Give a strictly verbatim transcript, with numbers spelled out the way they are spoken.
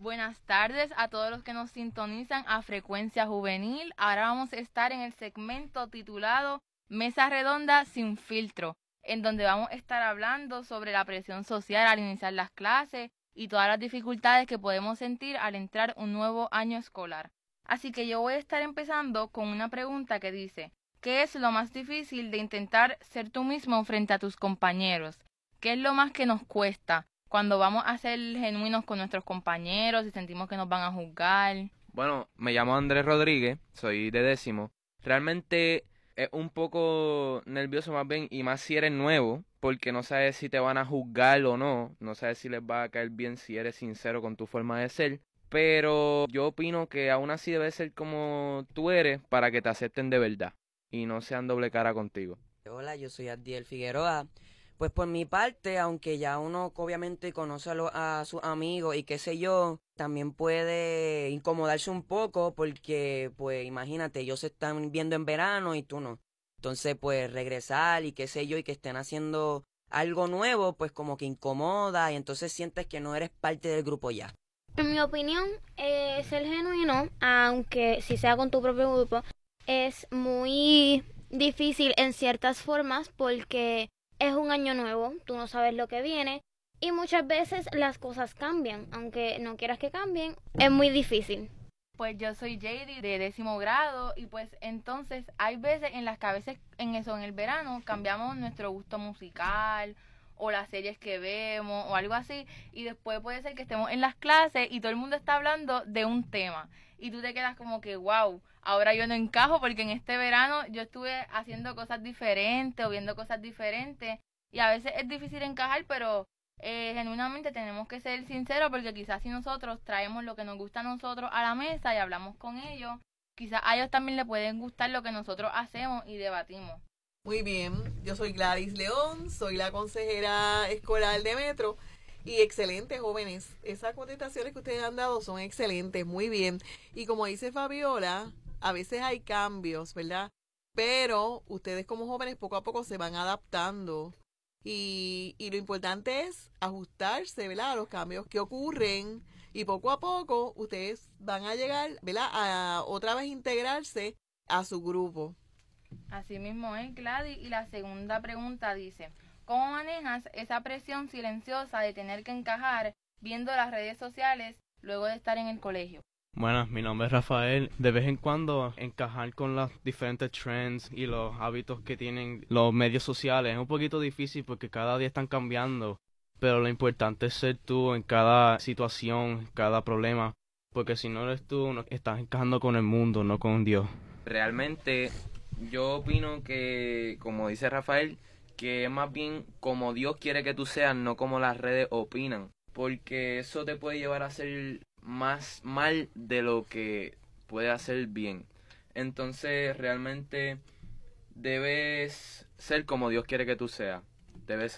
Buenas tardes a todos los que nos sintonizan a Frecuencia Juvenil. Ahora vamos a estar en el segmento titulado Mesa Redonda sin filtro, en donde vamos a estar hablando sobre la presión social al iniciar las clases y todas las dificultades que podemos sentir al entrar un nuevo año escolar. Así que yo voy a estar empezando con una pregunta que dice, ¿qué es lo más difícil de intentar ser tú mismo frente a tus compañeros? ¿Qué es lo más que nos cuesta cuando vamos a ser genuinos con nuestros compañeros y sentimos que nos van a juzgar? Bueno, me llamo Andrés Rodríguez, soy de décimo. Realmente es un poco nervioso más bien, y más si eres nuevo, porque no sabes si te van a juzgar o no, no sabes si les va a caer bien si eres sincero con tu forma de ser. Pero yo opino que aún así debes ser como tú eres para que te acepten de verdad y no sean doble cara contigo. Hola, yo soy Abdiel Figueroa. Pues por mi parte, aunque ya uno obviamente conoce a, lo- a sus amigos y qué sé yo, también puede incomodarse un poco porque, pues imagínate, ellos se están viendo en verano y tú no. Entonces, pues regresar y qué sé yo, y que estén haciendo algo nuevo, pues como que incomoda y entonces sientes que no eres parte del grupo ya. En mi opinión, eh, ser genuino, aunque si sea con tu propio grupo, es muy difícil en ciertas formas porque es un año nuevo, tú no sabes lo que viene y muchas veces las cosas cambian, aunque no quieras que cambien, es muy difícil. Pues yo soy J D de décimo grado y pues entonces hay veces en las que a veces en eso, en el verano, cambiamos nuestro gusto musical o las series que vemos o algo así y después puede ser que estemos en las clases y todo el mundo está hablando de un tema y tú te quedas como que wow, ahora yo no encajo porque en este verano yo estuve haciendo cosas diferentes o viendo cosas diferentes y a veces es difícil encajar, pero eh, genuinamente tenemos que ser sinceros porque quizás si nosotros traemos lo que nos gusta a nosotros a la mesa y hablamos con ellos, quizás a ellos también les pueden gustar lo que nosotros hacemos y debatimos. Muy bien, yo soy Gladys León, soy la consejera escolar de Metro y excelentes jóvenes, esas contestaciones que ustedes han dado son excelentes, muy bien. Y como dice Fabiola, a veces hay cambios, ¿verdad? Pero ustedes como jóvenes poco a poco se van adaptando y, y lo importante es ajustarse, ¿verdad? A los cambios que ocurren y poco a poco ustedes van a llegar, ¿verdad? A otra vez integrarse a su grupo. Así mismo es, Gladys. Y la segunda pregunta dice, ¿cómo manejas esa presión silenciosa de tener que encajar viendo las redes sociales luego de estar en el colegio? Buenas, mi nombre es Rafael. De vez en cuando encajar con los diferentes trends y los hábitos que tienen los medios sociales es un poquito difícil porque cada día están cambiando, pero lo importante es ser tú en cada situación, cada problema, porque si no eres tú, no estás encajando con el mundo, no con Dios. Realmente yo opino que, como dice Rafael, que es más bien como Dios quiere que tú seas, no como las redes opinan, porque eso te puede llevar a ser más mal de lo que puede hacer bien. Entonces realmente debes ser como Dios quiere que tú seas. Debes